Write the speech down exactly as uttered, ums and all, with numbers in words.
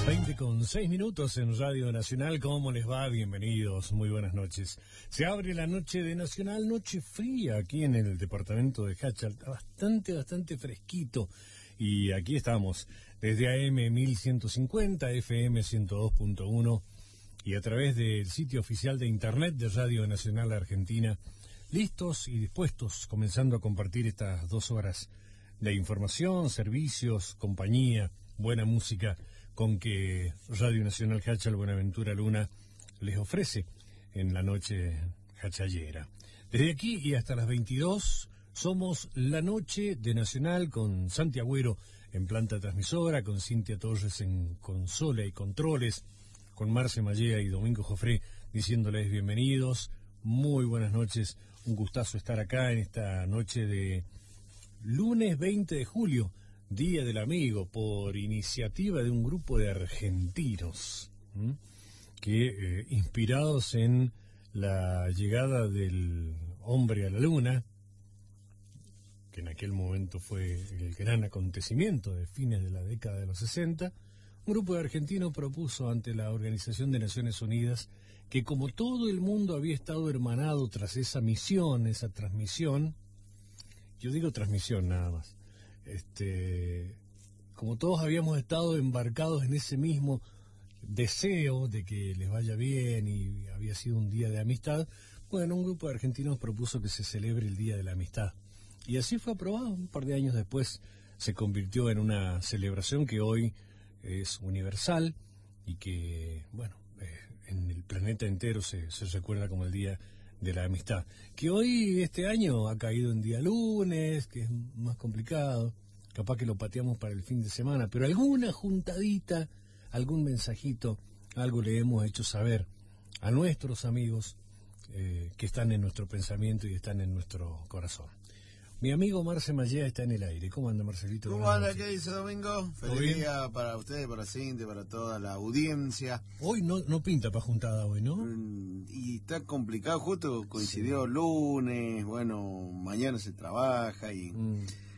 veinte con seis minutos en Radio Nacional. ¿Cómo les va? Bienvenidos, muy buenas noches. Se abre la noche de Nacional, noche fría aquí en el departamento de Hachal, bastante, bastante fresquito. Y aquí estamos, desde A M mil ciento cincuenta, F M ciento dos punto uno y a través del sitio oficial de internet de Radio Nacional Argentina, listos y dispuestos, comenzando a compartir estas dos horas de información, servicios, compañía, buena música, con que Radio Nacional Hachal Buenaventura Luna les ofrece en la noche hachallera. Desde aquí y hasta las veintidós somos la noche de Nacional con Santi Agüero en planta transmisora, con Cintia Torres en consola y controles, con Marce Mallea y Domingo Jofré diciéndoles bienvenidos, muy buenas noches, un gustazo estar acá en esta noche de lunes veinte de julio, Día del Amigo, por iniciativa de un grupo de argentinos, ¿m? que, eh, inspirados en la llegada del hombre a la luna, que en aquel momento fue el gran acontecimiento de fines de la década de los sesenta, un grupo de argentinos propuso ante la Organización de Naciones Unidas que, como todo el mundo había estado hermanado tras esa misión, esa transmisión, yo digo transmisión nada más, Este, como todos habíamos estado embarcados en ese mismo deseo de que les vaya bien y había sido un día de amistad, bueno, un grupo de argentinos propuso que se celebre el Día de la Amistad. Y así fue aprobado. Un par de años después se convirtió en una celebración que hoy es universal y que, bueno, eh, en el planeta entero se, se recuerda como el Día de la Amistad, que hoy, este año, ha caído en día lunes, que es más complicado, capaz que lo pateamos para el fin de semana, pero alguna juntadita, algún mensajito, algo le hemos hecho saber a nuestros amigos eh, que están en nuestro pensamiento y están en nuestro corazón. Mi amigo Marce Mallea está en el aire. ¿Cómo anda, Marcelito? ¿Cómo anda? ¿Qué dice, Domingo? Feliz día para ustedes, para Cintia, para toda la audiencia. Hoy no no pinta para juntada hoy, ¿no? Mm, y está complicado, justo coincidió sí. lunes, bueno, mañana se trabaja y... Mm.